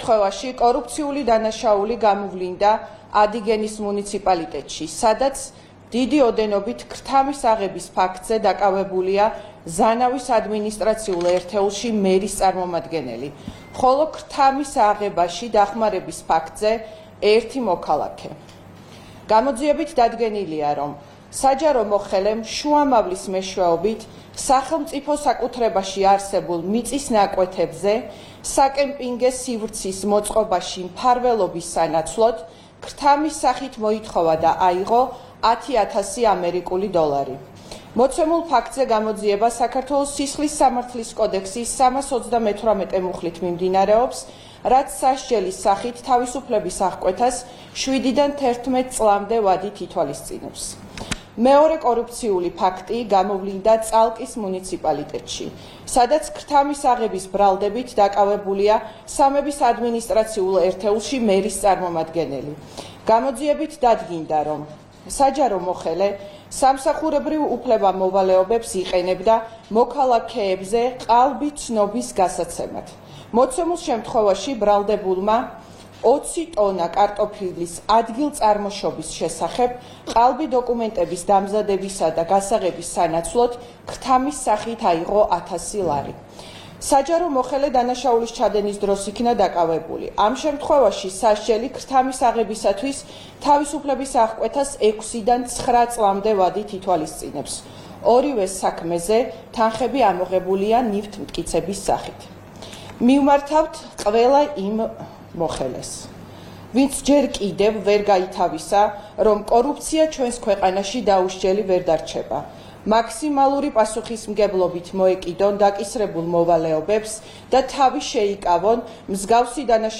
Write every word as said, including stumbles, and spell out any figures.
შემთხვევაში კორუფციული დანაშაული გამოვლინდა ადიგენის მუნიციპალიტეტში, სადაც დიდი ოდენობით ქრთამის აღების ფაქტზე დაკავებულია ზანავის ადმინისტრაციულ ერთეულში მერის წარმომადგენელი, ხოლო ქრთამის აღებაში დახმარების ფაქტზე ერთი მოქალაქე. გამოძიებით დადგენილია, რომ საჯარო მოხელემ შუამავლის მეშვეობით სახელმწიფო საკუთრებაში არსებულ მიწის ნაკვეთებზე საკემპინგე სივრცის მოწყობაში მფარველობის სანაცვლოდ ქრთამის სახით მოითხოვა და აიღო ათი ათასი ამერიკული დოლარი. მოცემულ ფაქტზე გამოძიება საქართველოს სისხლის სამართლის კოდექსის სამას ოცდამეთვრამეტე მუხლით მიმდინარეობს, რაც სასჯელის სახით თავისუფლების აღკვეთას შვიდიდან თერთმეტ წლამდე ვადით ითვალისწინებს. მეორე კორუფციული ფაქტი გამოვლინდა წალკის მუნიციპალიტეტში, სადაც ქრთამის აღების ბრალდებით დაკავებულია სამების ადმინისტრაციულ ერთეულში მერის წარმომადგენელი. გამოძიებით დადგინდა, რომ საჯარო მოხელე სამსახურებრივ უფლებამოვალეობებს იყენებდა მოქალაქეებზე ყალბი ცნობის გასაცემად. მოცემულ შემთხვევაში ბრალდებულმა ოცი ტონა კარტოფილის ადგილწარმოშობის შესახებ ყალბი დოკუმენტების დამზადებისა და გასაღების სანაცვლოდ ქრთამის სახით აიღო ათასი ლარი. საჯარო მოხელე დანაშაულის ჩადენის დროს იქნა დაკავებული. ამ შემთხვევაში სასჯელი ქრთამის აღებისათვის თავისუფლების აღკვეთას ექვსიდან ცხრა წლამდე ვადით ითვალისწინებს. ორივე საქმეზე თანხები ამოღებულია ნივთი მტკიცების სახით. მივმართავთ ყველა იმ მოხელეს, ვინც ჯერ კიდევ ვერ გაითავისა, რომ კორუფცია ჩვენს ქვეყანაში დაუსჯელი ვერ დარჩება. მაქსიმალური პასუხისმგებლობით მოეკიდონ დაკისრებულ მოვალეობებს და თავი შეიკავონ მსგავსი დანაშაულის